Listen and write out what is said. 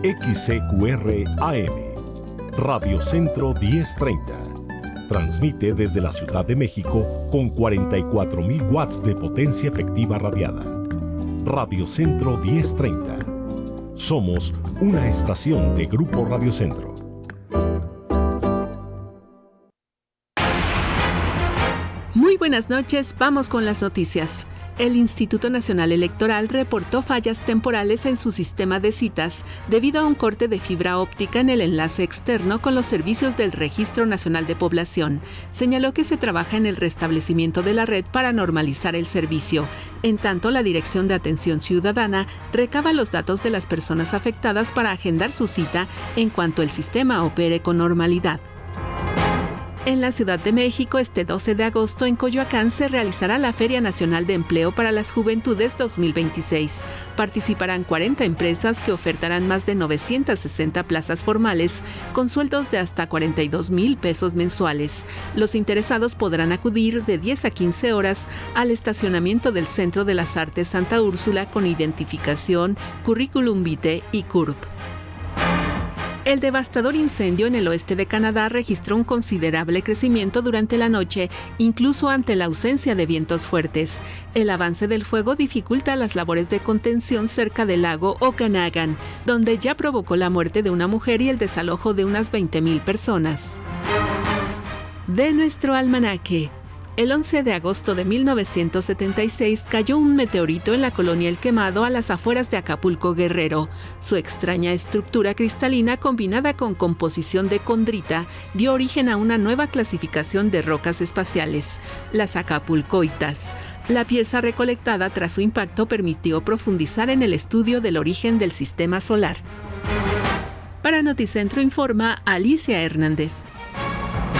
XCQR AM, Radio Centro 1030. Transmite desde la Ciudad de México con 44,000 watts de potencia efectiva radiada. Radio Centro 1030. Somos una estación de Grupo Radio Centro. Muy buenas noches, vamos con las noticias. El Instituto Nacional Electoral reportó fallas temporales en su sistema de citas debido a un corte de fibra óptica en el enlace externo con los servicios del Registro Nacional de Población. Señaló que se trabaja en el restablecimiento de la red para normalizar el servicio. En tanto, la Dirección de Atención Ciudadana recaba los datos de las personas afectadas para agendar su cita en cuanto el sistema opere con normalidad. En la Ciudad de México, este 12 de agosto, en Coyoacán, se realizará la Feria Nacional de Empleo para las Juventudes 2026. Participarán 40 empresas que ofertarán más de 960 plazas formales con sueldos de hasta 42,000 pesos mensuales. Los interesados podrán acudir de 10 a 15 horas al estacionamiento del Centro de las Artes Santa Úrsula con identificación, currículum vitae y CURP. El devastador incendio en el oeste de Canadá registró un considerable crecimiento durante la noche, incluso ante la ausencia de vientos fuertes. El avance del fuego dificulta las labores de contención cerca del lago Okanagan, donde ya provocó la muerte de una mujer y el desalojo de unas 20,000 personas. De nuestro almanaque. El 11 de agosto de 1976 cayó un meteorito en la colonia El Quemado a las afueras de Acapulco, Guerrero. Su extraña estructura cristalina combinada con composición de condrita dio origen a una nueva clasificación de rocas espaciales, las acapulcoitas. La pieza recolectada tras su impacto permitió profundizar en el estudio del origen del sistema solar. Para Noticentro informa Alicia Hernández.